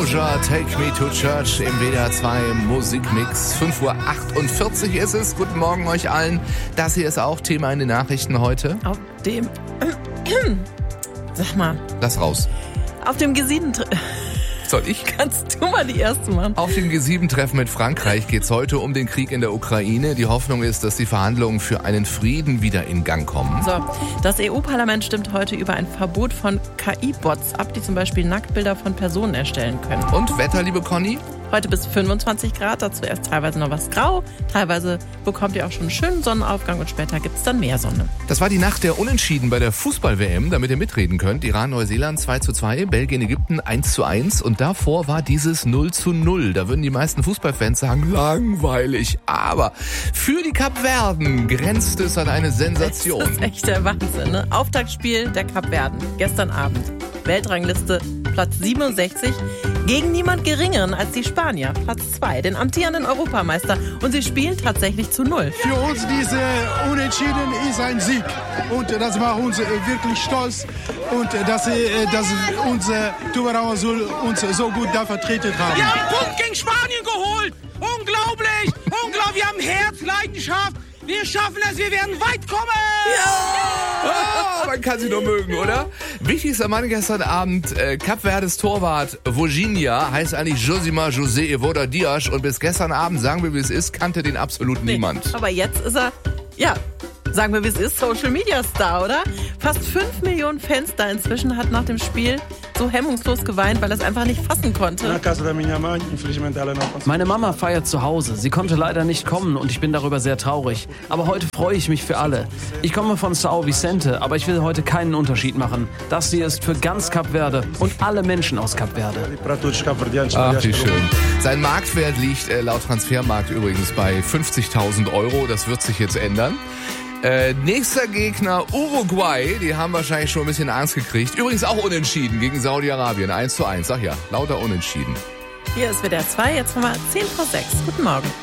Doja, Take Me to Church im WDR 2 Musikmix. 5:48 Uhr ist es. Guten Morgen euch allen. Das hier ist auch Thema in den Nachrichten heute. Auf dem... Sag mal. Lass raus. Auf dem G7... Soll ich? Kannst du mal die erste machen? Auf dem G7-Treffen mit Frankreich geht es heute um den Krieg in der Ukraine. Die Hoffnung ist, dass die Verhandlungen für einen Frieden wieder in Gang kommen. So, das EU-Parlament stimmt heute über ein Verbot von KI-Bots ab, die zum Beispiel Nacktbilder von Personen erstellen können. Und Wetter, liebe Conny? Heute bis 25 Grad, dazu erst teilweise noch was grau. Teilweise bekommt ihr auch schon einen schönen Sonnenaufgang und später gibt es dann mehr Sonne. Das war die Nacht der Unentschieden bei der Fußball-WM, damit ihr mitreden könnt. Iran, Neuseeland 2:2, Belgien, Ägypten 1:1 und davor war dieses 0:0. Da würden die meisten Fußballfans sagen, langweilig. Aber für die Kapverden grenzt es an eine Sensation. Das ist echt der Wahnsinn, ne? Auftaktspiel der Kapverden, gestern Abend. Weltrangliste Platz 67, gegen niemand Geringeren als die Spanier, Platz 2, den amtierenden Europameister. Und sie spielen tatsächlich zu 0. Für uns diese Unentschieden ist ein Sieg. Und das macht uns wirklich stolz. Und dass unsere Tubarão Azul uns so gut da vertreten haben. Wir haben einen Punkt gegen Spanien geholt. Unglaublich. Unglaublich. Wir haben Herz, Leidenschaft. Wir schaffen es, wir werden weit kommen! Ja! Man kann sie nur mögen, oder? Wichtigster Mann gestern Abend, Kap Verdes Torwart Voginha, heißt eigentlich Josimar José Evoda Dias und bis gestern Abend, sagen wir wie es ist, kannte den absolut niemand. Aber jetzt ist er, sagen wir wie es ist, Social Media Star, oder? Fast 5 Millionen Fans da inzwischen, hat nach dem Spiel so hemmungslos geweint, weil er es einfach nicht fassen konnte. Meine Mama feiert zu Hause. Sie konnte leider nicht kommen und ich bin darüber sehr traurig. Aber heute freue ich mich für alle. Ich komme von São Vicente, aber ich will heute keinen Unterschied machen. Das hier ist für ganz Kap Verde und alle Menschen aus Kap Verde. Ach, wie schön. Sein Marktwert liegt laut Transfermarkt übrigens bei 50.000 €. Das wird sich jetzt ändern. Nächster Gegner Uruguay, die haben wahrscheinlich schon ein bisschen Angst gekriegt. Übrigens auch unentschieden gegen Saudi-Arabien, 1:1. Sag ja, lauter unentschieden. Hier ist WDR 2, jetzt haben wir 5:10. Guten Morgen.